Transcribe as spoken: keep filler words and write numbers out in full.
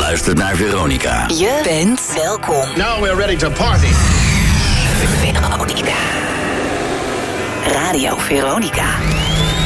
luistert naar Veronica. Je bent welkom. Now we're ready to party. Veronica. Radio Veronica.